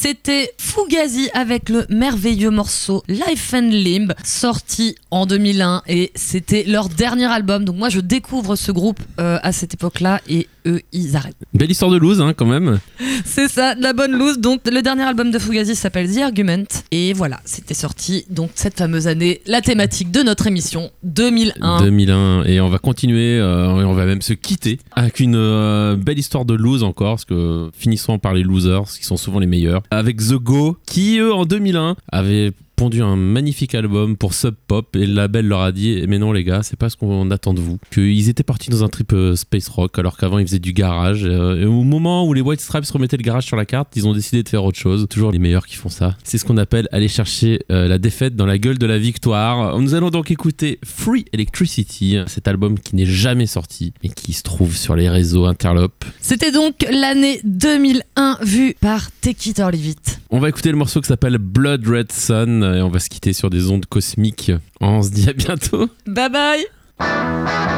C'était Fugazi avec le merveilleux morceau Life and Limb, sorti en 2001 et c'était leur dernier album. Donc moi je découvre ce groupe à cette époque-là et eux ils arrêtent. Belle histoire de loose quand même. C'est ça, de la bonne loose. Donc le dernier album de Fugazi s'appelle The Argument et voilà, c'était sorti donc cette fameuse année, la thématique de notre émission 2001 et on va continuer, on va même se quitter avec une belle histoire de loose encore, parce que finissons par les losers qui sont souvent les meilleurs, avec The Go qui eux en 2001 avaient pondu un magnifique album pour Sub Pop et le label leur a dit mais non les gars, c'est pas ce qu'on attend de vous, qu'ils étaient partis dans un trip space rock alors qu'avant ils faisaient du garage et au moment où les White Stripes remettaient le garage sur la carte, ils ont décidé de faire autre chose. Toujours les meilleurs qui font ça, c'est ce qu'on appelle aller chercher la défaite dans la gueule de la victoire. Nous allons donc écouter Free Electricity, cet album qui n'est jamais sorti mais qui se trouve sur les réseaux interlope. C'était donc l'année 2001 vue par Take It or Leave It. On va écouter le morceau qui s'appelle Blood Red Sun et on va se quitter sur des ondes cosmiques. On se dit à bientôt. Bye bye.